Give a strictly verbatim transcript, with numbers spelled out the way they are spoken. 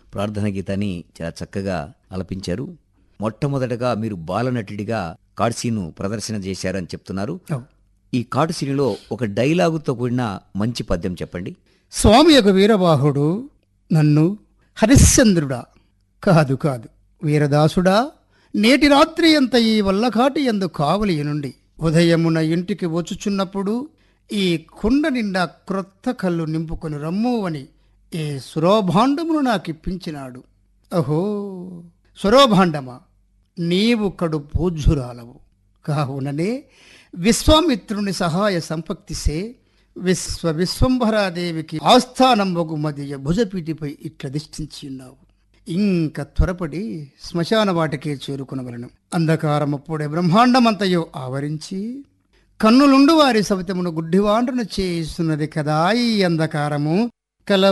ప్రార్థనా గీతాన్ని చాలా చక్కగా ఆలపించారు. మొట్టమొదటగా మీరు బాలనటుడిగా కార్డ్సీను ప్రదర్శన చేశారని చెప్తున్నారు. ఈ కార్డ్సీనులో ఒక డైలాగుతో కూడిన మంచి పద్యం చెప్పండి. స్వామి యొక్క వీరబాహుడు నన్ను హరిశ్చంద్రుడా కాదు కాదు వీరదాసుడా, నేటి రాత్రి అంత ఈ వల్లకాటి ఎందు కావలి నుండి ఉదయమున ఇంటికి వచ్చుచున్నప్పుడు ఈ కుండ నిండా క్రొత్త కళ్ళు నింపుకొని రమ్ము అని ఏ సురోభాండమును నాకిప్పించినాడు. అహో సురోభాండమా, నీవు కడు పూజ్యురాలవు కావుననే విశ్వామిత్రుని సహాయ సంపక్తిసే విశ్వ విశ్వంభరాదేవికి ఆస్థానంబగు మధ్య భుజపీటిపై ఇట్ల దిష్టించి ఉన్నావు. ఇంక త్వరపడి శ్మశాన వాటికే చేరుకునవలను. అంధకారమప్పుడే బ్రహ్మాండమంతయో ఆవరించి కన్నులుండు వారి సవితమును గుడ్డివాండ్రను చేస్తున్నది కదా ఈ అంధకారము. కల